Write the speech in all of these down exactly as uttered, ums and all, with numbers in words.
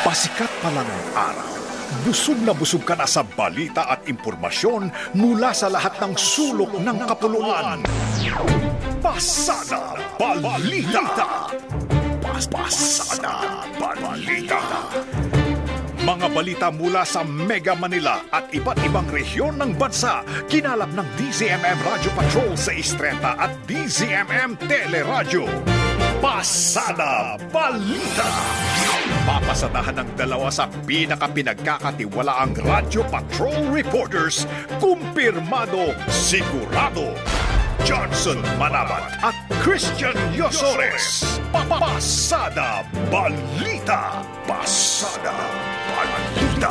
Pasikat pa lang ang araw, busog na busog ka na sa balita at impormasyon mula sa lahat ng sulok ng kapuluan. Pasada Balita! Pasada Balita! Mga balita mula sa Mega Manila at iba't ibang rehiyon ng bansa, kinalap ng D Z M M Radio Patrol six thirty at D Z M M Teleradyo. Pasada Balita! Papasadahan ng dalawa sa pinaka-pinagkakatiwalaang Radio Patrol reporters, kumpirmado, sigurado, Johnson Manabat at Christian Yosores. Pasada Balita! Pasada Balita!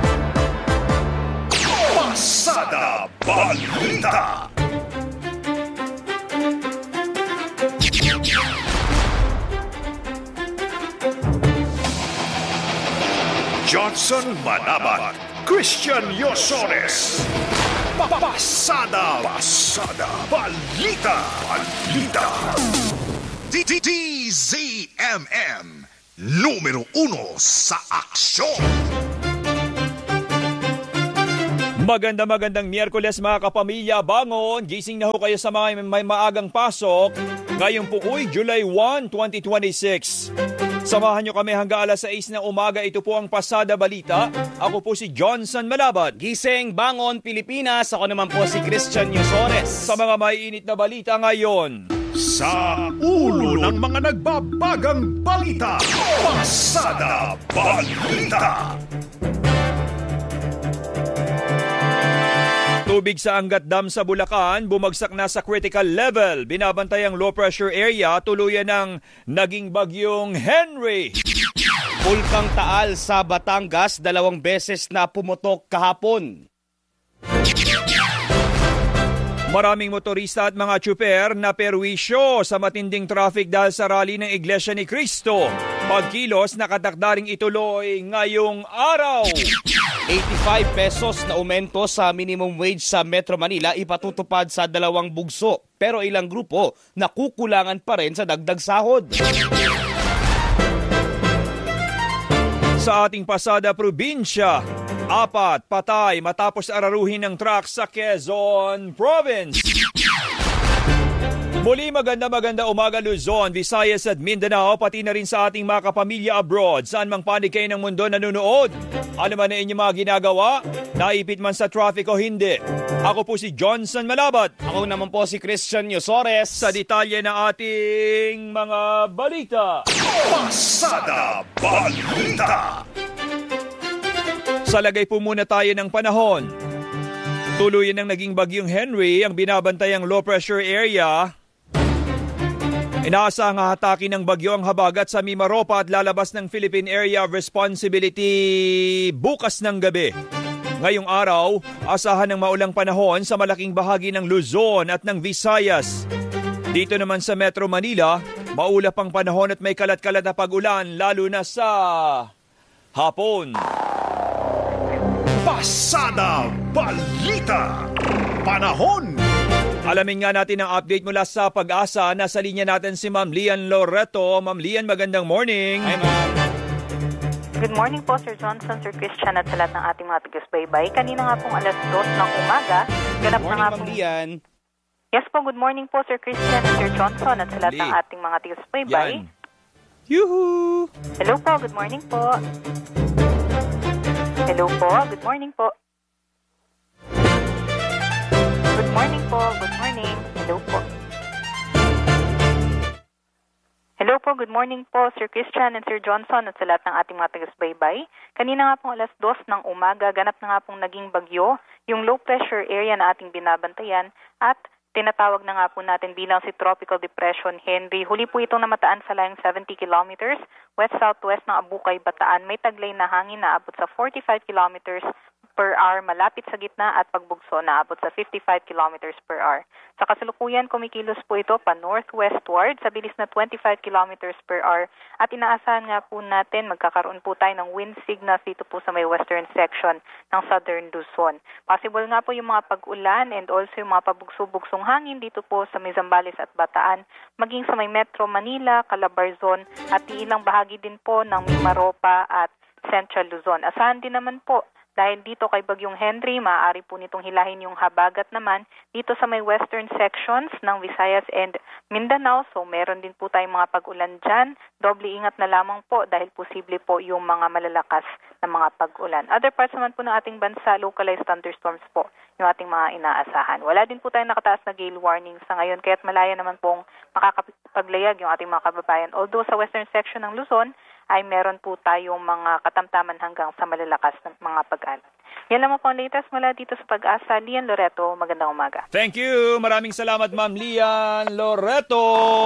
Pasada Balita! Johnson Manabat, Christian Yosores. Pasada, Pasada, Balita, Balita. D Z M M, numero uno sa aksyon. Maganda magandang Miyerkules mga kapamilya, bangon, gising na ho kayo sa mga may maagang pasok. Ngayong po uy, July first, twenty twenty-six. Samahan nyo kami hanggang alas sais ng umaga. Ito po ang Pasada Balita. Ako po si Johnson Manabat. Gising, bangon, Pilipinas. Ako naman po si Christian Yosores. Sa mga maiinit na balita ngayon. Sa ulo ng mga nagbabagang balita. Pasada Balita. Tubig sa Angat Dam sa Bulacan, bumagsak na sa critical level. Binabantay ang low pressure area, tuluyan ng naging bagyong Henry. Bulkang Taal sa Batangas, dalawang beses na pumutok kahapon. Maraming motorista at mga tsuper na perwisyo sa matinding traffic dahil sa rally ng Iglesia ni Cristo. Pagkilos nakatakdaring ituloy ngayong araw. eighty-five pesos na aumento sa minimum wage sa Metro Manila ipatutupad sa dalawang bugso. Pero ilang grupo nakukulangan pa rin sa dagdag sahod. Sa ating Pasada Probinsya, apat patay matapos araruhin ng truck sa Quezon Province. Muli maganda maganda umaga Luzon, Visayas at Mindanao, pati na rin sa ating mga kapamilya abroad. Saan mang panig kayo ng mundo nanonood? Ano man na inyong mga ginagawa? Naipit man sa traffic o hindi? Ako po si Johnson Manabat. Ako naman po si Christian Yosores. Sa detalye ng ating mga balita. Pasada Balita! Sa lagay po muna tayo ng panahon. Tuluyan ng naging bagyong Henry ang binabantayang low pressure area. Inaasahang hahatakin ng bagyo ang habagat sa Mimaropa at lalabas ng Philippine Area of Responsibility bukas ng gabi. Ngayong araw, asahan ng maulang panahon sa malaking bahagi ng Luzon at ng Visayas. Dito naman sa Metro Manila, maulap ang panahon at may kalat-kalat na pag-ulan lalo na sa hapon. Pasada Balita! Panahon! Alamin nga natin ang update mula sa Pag-asa. Nasa linya natin si Ma'am Lian Loreto. Ma'am Lian, magandang morning. Hi, Ma'am. Good morning po, Sir Johnson, Sir Christian at sa lahat ng ating mga taga-subaybay. Kanina nga pong alas dos ng umaga. Ganap Good morning, na nga Ma'am pong... Lian. Yes po, good morning po, Sir Christian and Sir Johnson at sa lahat ng Li. ating mga taga-subaybay. Yan. Yuhu! Hello po, good morning po. Hello po, good morning po. Good morning po, good morning. Hello po. Hello po, good morning po, Sir Christian and Sir Johnson at sa lahat ng ating mga taga-subaybay. Kanina nga pong alas dos ng umaga, ganap na nga pong naging bagyo, yung low pressure area na ating binabantayan at tinatawag na nga po natin bilang si Tropical Depression Henry. Huli po itong namataan sa layong seventy kilometers west-southwest ng Abukay, Bataan. May taglay na hangin na abot sa forty-five kilometers per hour malapit sa gitna at pagbugso na abot sa fifty-five kilometers per hour. Sa kasalukuyan, kumikilos po ito pa northwestward sa bilis na twenty-five kilometers per hour at inaasahan nga po natin magkakaroon po tayo ng wind signals dito po sa may western section ng southern Luzon. Possible nga po yung mga pag-ulan and also yung mga pabugso-bugsong hangin dito po sa may Zambales at Bataan, maging sa may Metro Manila, Calabarzon at ilang bahagi din po ng Mimaropa at Central Luzon. Asahan din naman po dahil dito kay Bagyong Henry, maaari po nitong hilahin yung habagat naman dito sa may western sections ng Visayas and Mindanao. So meron din po tayong mga pag-ulan dyan. Doble ingat na lamang po dahil posible po yung mga malalakas na mga pag-ulan. Other parts naman po ng ating bansa, localized thunderstorms po yung ating mga inaasahan. Wala din po tayong nakataas na gale warning sa ngayon, kaya't malaya naman pong makakapaglayag yung ating mga kababayan. Although sa western section ng Luzon, ay meron po tayong mga katamtaman hanggang sa malalakas na mga pag-alat. Yan naman po ang latest mula dito sa Pag-asa. Lian Loreto, magandang umaga. Thank you. Maraming salamat, Ma'am Lian Loreto.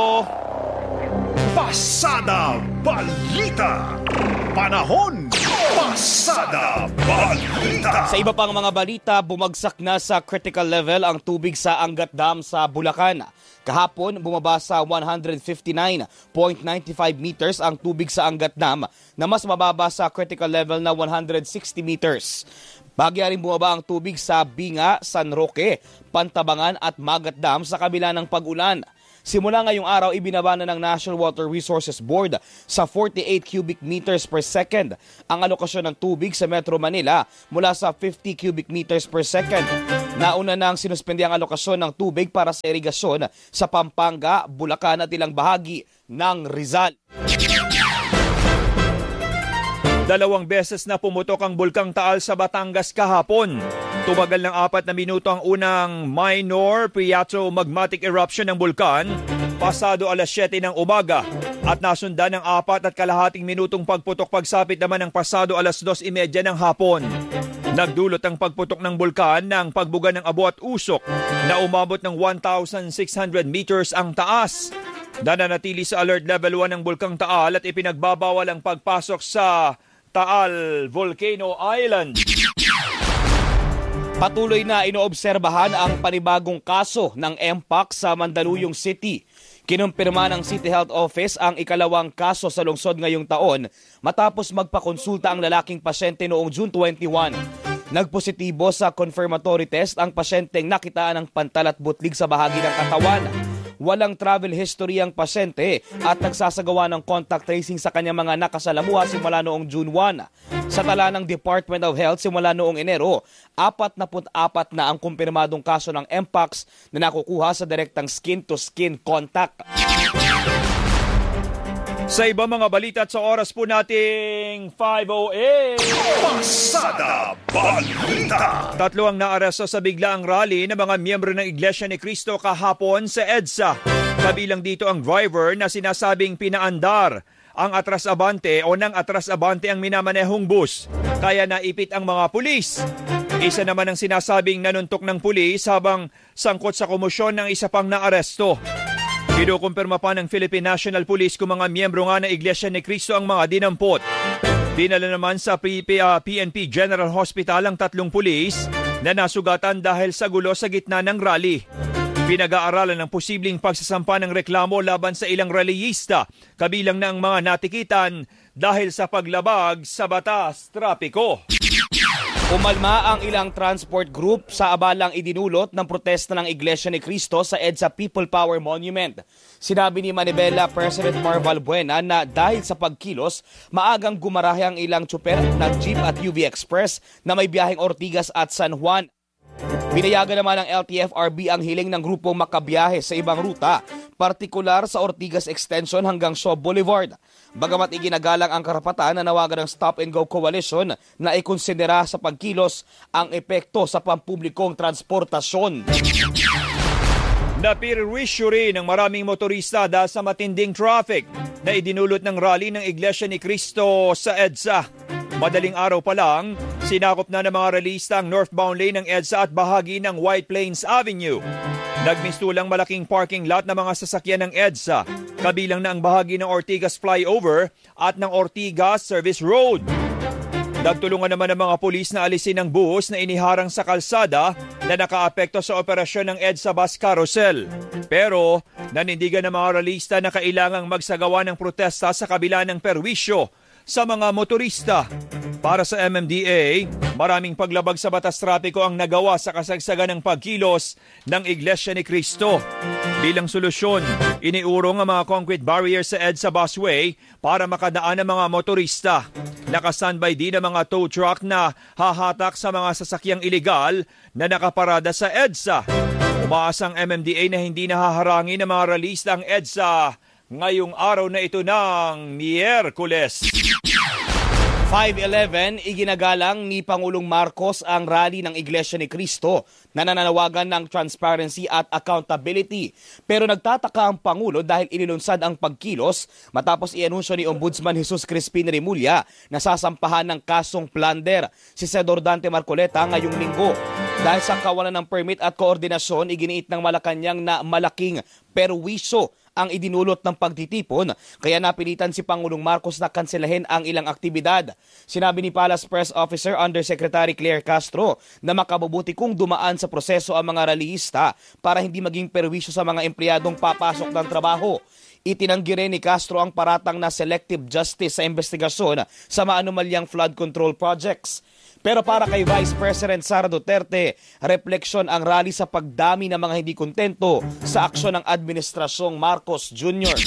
Pasada Balita. Panahon. Pasada Balita. Sa iba pang mga balita, bumagsak na sa critical level ang tubig sa Angat Dam sa Bulacan. Kahapon, bumaba sa one fifty-nine point nine five meters ang tubig sa Angat Dam na mas mababa sa critical level na one sixty meters. Bagya rin bumaba ang tubig sa Binga, San Roque, Pantabangan at Magat Dam sa kabila ng pag-ulan. Simula ngayong araw, ibinaba na ng National Water Resources Board sa forty-eight cubic meters per second ang alokasyon ng tubig sa Metro Manila mula sa fifty cubic meters per second. Nauna nang sinuspende ang alokasyon ng tubig para sa irigasyon sa Pampanga, Bulacan at ilang bahagi ng Rizal. Dalawang beses na pumutok ang Bulkang Taal sa Batangas kahapon. Tumagal ng apat na minuto ang unang minor phreatomagmatic eruption ng bulkan, pasado alas siyete ng umaga, at nasundan ng apat at kalahating minutong pagputok pagsapit naman ng pasado alas dos imedya ng hapon. Nagdulot ang pagputok ng bulkan ng pagbuga ng abo at usok na umabot ng one thousand six hundred meters ang taas. Nananatili sa alert level one ng Bulkang Taal at ipinagbabawal ang pagpasok sa Taal Volcano Island. Patuloy na inoobserbahan ang panibagong kaso ng Mpox sa Mandaluyong City. Kinumpirma ng City Health Office ang ikalawang kaso sa lungsod ngayong taon matapos magpakonsulta ang lalaking pasyente noong June twenty-one. Nagpositibo sa confirmatory test ang pasyenteng nakitaan ng pantal at butlig sa bahagi ng katawan. Walang travel history ang pasyente at nagsasagawa ng contact tracing sa kanyang mga nakasalamuha simula noong June first. Sa tala ng Department of Health simula noong Enero, forty-four na ang kumpirmadong kaso ng Mpox na nakukuha sa direktang skin-to-skin contact. Sa iba mga balita at sa oras po nating five oh eight. Pasada Balita. Tatlo ang naaresto sa biglaang rally ng mga miyembro ng Iglesia ni Cristo kahapon sa EDSA. Kabilang dito ang driver na sinasabing pinaandar ang atras-abante o ng atras-abante ang minamanehong bus, kaya naipit ang mga pulis. Isa naman ang sinasabing nanuntok ng pulis habang sangkot sa komosyon ng isa pang naaresto. Kinukumpirma pa ng Philippine National Police kung mga miyembro nga ng Iglesia ni Cristo ang mga dinampot. Dinala naman sa P N P General Hospital ang tatlong pulis na nasugatan dahil sa gulo sa gitna ng rally. Pinag-aaralan ng posibleng pagsasampa ng reklamo laban sa ilang rallyista, kabilang na ang mga natikitan dahil sa paglabag sa batas trapiko. Umalma ang ilang transport group sa abalang idinulot ng protesta ng Iglesia ni Cristo sa EDSA People Power Monument. Sinabi ni Manibela President Marval Buena na dahil sa pagkilos, maagang gumarahe ang ilang tsuper ng Jeep at U V Express na may biyaheng Ortigas at San Juan. Binayagan naman ng L T F R B ang hiling ng grupong makabiyahe sa ibang ruta, partikular sa Ortigas Extension hanggang Shaw Boulevard. Bagamat iginagalang ang karapatan na nawagan ng Stop and Go Coalition na ikonsidera sa pagkilos ang epekto sa pampublikong transportasyon. Napirwisyo rin ng maraming motorista dahil sa matinding traffic na idinulot ng rally ng Iglesia ni Cristo sa EDSA. Madaling araw pa lang, sinakop na ng mga rallyista ang northbound lane ng EDSA at bahagi ng White Plains Avenue. Nagmistulang malaking parking lot ng mga sasakyan ng EDSA, kabilang na ang bahagi ng Ortigas Flyover at ng Ortigas Service Road. Nagtulungan naman ng mga pulis na alisin ang bus na iniharang sa kalsada na nakaapekto sa operasyon ng EDSA Bus Carousel. Pero nanindigan ng mga rallyista na kailangang magsagawa ng protesta sa kabila ng perwisyo sa mga motorista. Para sa M M D A, maraming paglabag sa batas trapiko ang nagawa sa kasagsagan ng pagkilos ng Iglesia ni Cristo. Bilang solusyon, iniurong ang mga concrete barriers sa EDSA busway para makadaan ang mga motorista. Nakastanbay din ang mga tow truck na hahatak sa mga sasakyang iligal na nakaparada sa EDSA. Umaasang M M D A na hindi nahaharangin ng mga release ng EDSA ngayong araw na ito ng Miyerkules. five eleven, iginagalang ni Pangulong Marcos ang rally ng Iglesia ni Cristo na nananawagan ng transparency at accountability. Pero nagtataka ang Pangulo dahil inilunsad ang pagkilos matapos ianunsyo ni Ombudsman Jesus Crispin Remulla na sasampahan ng kasong plunder si Senador Dante Marcoleta ngayong linggo. Dahil sa kawalan ng permit at koordinasyon, iginiit ng Malacanang na malaking perwisyo ang idinulot ng pagtitipon, kaya napilitan si Pangulong Marcos na kanselahin ang ilang aktibidad. Sinabi ni Palace Press Officer Undersecretary Claire Castro na makabubuti kung dumaan sa proseso ang mga rallyista para hindi maging perwisyo sa mga empleyadong papasok ng trabaho. Itinanggi rin ni Castro ang paratang na selective justice sa investigasyon sa maanumalyang flood control projects. Pero para kay Vice President Sara Duterte, refleksyon ang rally sa pagdami ng mga hindi kontento sa aksyon ng Administrasyong Marcos Junior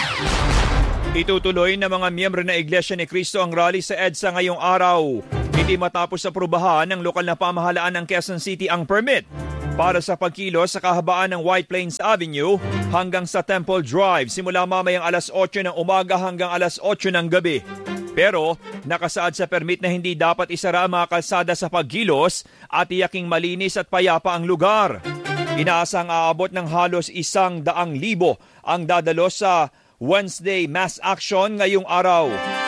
Itutuloy ng mga miyembro ng Iglesia ni Cristo ang rally sa EDSA ngayong araw. Hindi matapos sa prubahan ng lokal na pamahalaan ng Quezon City ang permit para sa pagkilos sa kahabaan ng White Plains Avenue hanggang sa Temple Drive simula mamayang alas otso ng umaga hanggang alas otso ng gabi. Pero nakasaad sa permit na hindi dapat isara ang mga kalsada sa pagkilos at tiyaking malinis at payapa ang lugar. Inaasang aabot ng halos isang daang libo ang dadalo sa Wednesday Mass Action ngayong araw.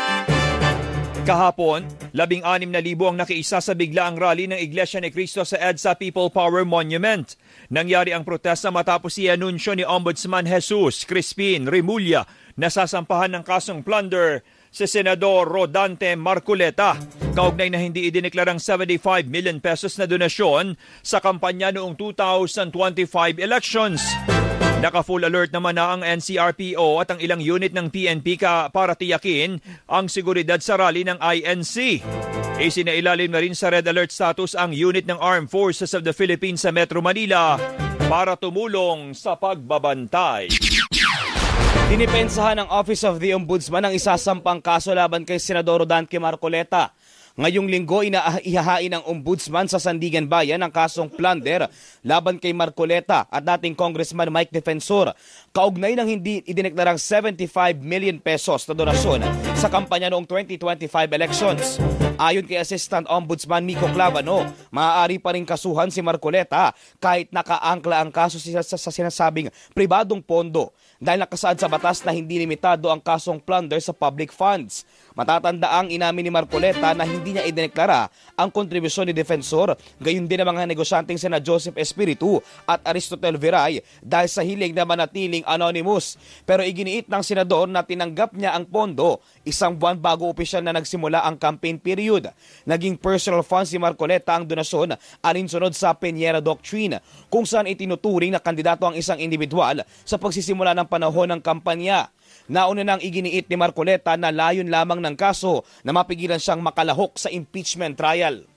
Kahapon, labing anim na libo ang nakiisa sa biglaang rally ng Iglesia ni Cristo sa EDSA People Power Monument. Nangyari ang protesta matapos i-anunsyo ni Ombudsman Jesus Crispin Remulla na sasampahan ng kasong plunder si Senador Rodante Marcoleta, kaugnay na hindi idineklarang seventy-five million pesos na donasyon sa kampanya noong two thousand twenty-five elections. Naka-full alert naman na ang N C R P O at ang ilang unit ng P N P ka para tiyakin ang seguridad sa rally ng I N C. Isinailalim na rin sa red alert status ang unit ng Armed Forces of the Philippines sa Metro Manila para tumulong sa pagbabantay. Dinipensahan ng Office of the Ombudsman ang isasampang kaso laban kay Senador Dante Marcoleta. Ngayong linggo, ihahain ng Ombudsman sa Sandigan Bayan ang kasong plunder laban kay Marcoleta at dating Congressman Mike Defensor, kaugnay ng hindi idineklarang seventy-five million pesos na donasyon sa kampanya noong twenty twenty-five elections. Ayon kay Assistant Ombudsman Miko Clavano, maaari pa rin kasuhan si Marcoleta kahit nakaangkla ang kaso sa sinasabing pribadong pondo dahil nakasaad sa batas na hindi limitado ang kasong plunder sa public funds. Matatandaang inamin ni Marcoleta na hindi niya idineklara ang kontribusyon ni Defensor, gayon din ang mga negosyanteng sina Joseph Espiritu at Aristotel Viray dahil sa hiling na manatiling anonymous. Pero iginiit ng senador na tinanggap niya ang pondo isang buwan bago opisyal na nagsimula ang campaign period. Naging personal funds si Marcoleta ang donasyon alinsunod sa Peñera Doctrine, kung saan itinuturing na kandidato ang isang individual sa pagsisimula ng panahon ng kampanya. Nauna nang iginiit ni Marcoleta na layon lamang ng kaso na mapigilan siyang makalahok sa impeachment trial.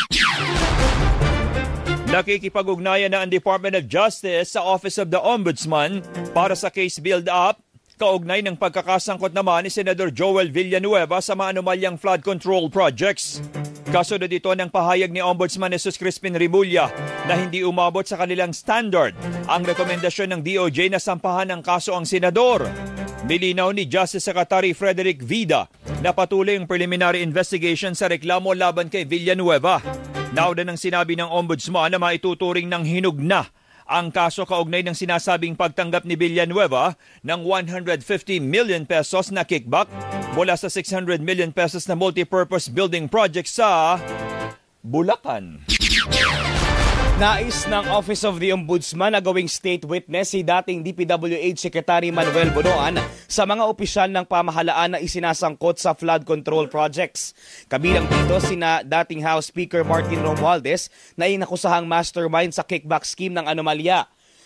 Nakikipag-ugnayan na ang Department of Justice sa Office of the Ombudsman para sa case build-up, kaugnay ng pagkakasangkot naman ni Senador Joel Villanueva sa maanumalyang flood control projects. Kasunod ito ng pahayag ni Ombudsman Jesus Crispin Remulla na hindi umabot sa kanilang standard ang rekomendasyon ng D O J na sampahan ng kaso ang senador. Nilinaw ni Justice Secretary Frederick Vida na patuloy ang preliminary investigation sa reklamo laban kay Villanueva. Nauna nang sinabi ng Ombudsman na maituturing ng hinugna ang kaso kaugnay ng sinasabing pagtanggap ni Villanueva ng one hundred fifty million pesos na kickback mula sa six hundred million pesos na multipurpose building project sa Bulacan. Nais ng Office of the Ombudsman na gawing state witness si dating D P W H Secretary Manuel Bonoan sa mga opisyal ng pamahalaan na isinasangkot sa flood control projects. Kabilang dito sina dating House Speaker Martin Romualdez na inakusahang mastermind sa kickback scheme ng anomalya.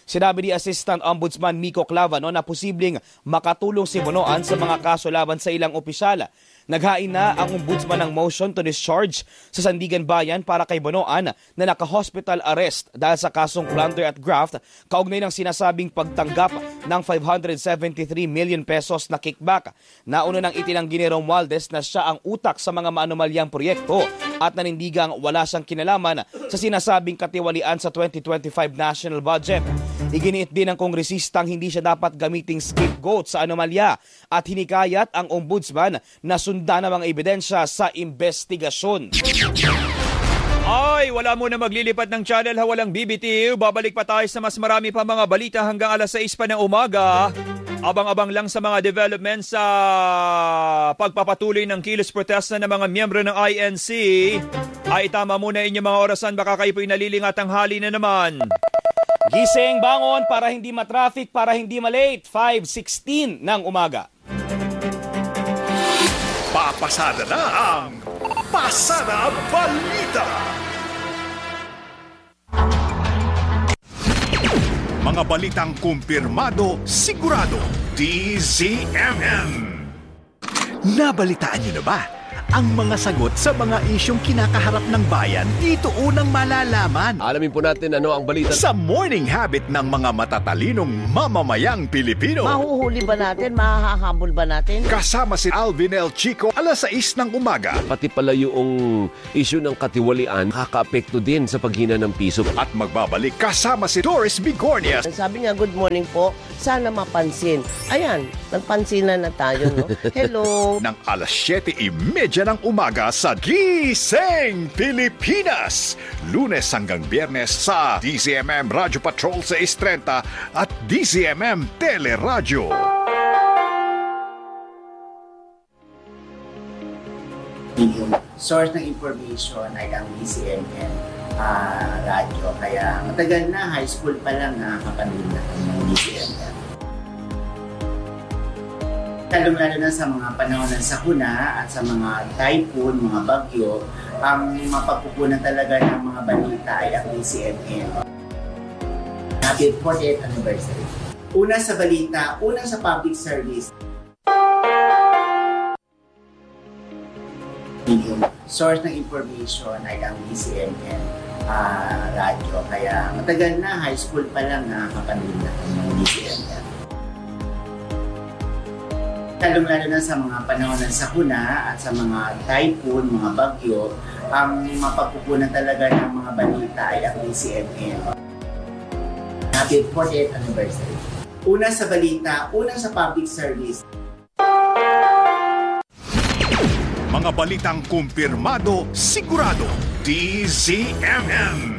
Sinabi ni Assistant Ombudsman Miko Clavano na posibleng makatulong si Bonoan sa mga kaso laban sa ilang opisyal. Naghain na ang ombudsman ng motion to discharge sa Sandigan Bayan para kay Bonoan na naka-hospital arrest dahil sa kasong plunder at graft kaugnay ng sinasabing pagtanggap ng five hundred seventy-three million pesos na kickback. Nauna nang itinanggi ni Romualdez na siya ang utak sa mga maanumalyang proyekto at nanindigang wala siyang kinalaman sa sinasabing katiwalian sa twenty twenty-five national budget. Iginiit din ng kongresistang hindi siya dapat gamiting scapegoat sa anomalya at hinikayat ang ombudsman na sundan ang mga ebidensya sa investigasyon. Ay, wala muna maglilipat ng channel ha, walang B B T V. Babalik pa tayo sa mas marami pa mga balita hanggang alas sais pa ng umaga. Abang-abang lang sa mga developments sa pagpapatuloy ng kilos protesta ng mga miyembro ng I N C. Ay, tama muna inyong mga orasan, baka kayo po'y nalilingat ang hali na naman. Gising, bangon para hindi matraffic, para hindi malate. five sixteen ng umaga. Papasada na ang Pasada Balita. Mga balitang kumpirmado, sigurado, D Z M M. Nabalitaan niyo na ba? Ang mga sagot sa mga isyong kinakaharap ng bayan, dito unang malalaman. Alamin po natin ano ang balita Sa morning habit ng mga matatalinong mamamayang Pilipino. Mahuhuli ba natin? Mahahabol ba natin? Kasama si Alvin L. Chico, alas sais ng umaga. pati pala yung issue ng katiwalian kakaapekto din sa paghina ng piso. At magbabalik kasama si Doris Bigornia. Sabi niya, good morning po. Sana mapansin. Ayan, nagpansin na na tayo, no? Hello. Ng alas siyete trenta ng umaga sa Gising Pilipinas. Lunes hanggang Biyernes sa D Z M M Radio Patrol sais trenta at D Z M M Teleradyo. Yung source ng information ay ang D Z M M uh, radio. Kaya matagal na, high school pa lang nakakapanood na ng D Z M M. Lalong-lalo na sa mga panahon ng sakuna at sa mga typhoon, mga bagyo, ang mapagkukunan talaga ng mga balita ay ang D Z M M. Happy fortieth anniversary. Una sa balita, una sa public service. Yung source ng information ay ang D Z M M uh, radio. Kaya matagal na, high school pa lang nakakapanood na ng D Z M M. Lalong-lalo na sa mga panahon ng sakuna at sa mga typhoon, mga bagyo, ang mapagkukunan talaga ng mga balita ay ang D Z M M. Happy fortieth anniversary. Una sa balita, una sa public service. Mga balitang kumpirmado, sigurado, D Z M M.